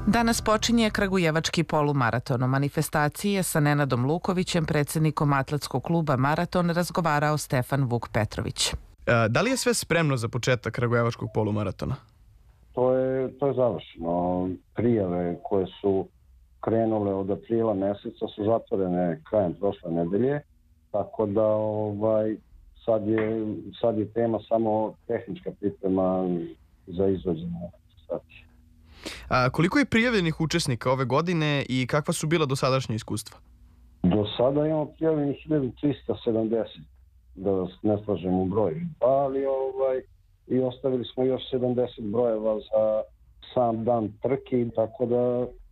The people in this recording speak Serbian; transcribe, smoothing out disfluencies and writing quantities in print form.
Danas počinje Kragujevački polumaraton. O manifestaciji sa Nenadom Lukovićem, predsjednikom atletskog kluba Maraton, razgovarao Stefan Vuk Petrović. Da li je sve spremno za početak Kragujevačkog polumaratona? To je završeno. Prijave koje su krenule od aprila meseca su zatvorene krajem prošle nedelje, tako da sad je tema samo tehnička priprema za izvođenje manifestacije. Koliko je prijavljenih učesnika ove godine i kakva su bila dosadašnja iskustva? Do sada imamo prijavljenih 1370, da vas ne slažem u broju, ali i ostavili smo još 70 brojeva za sam dan trke, tako da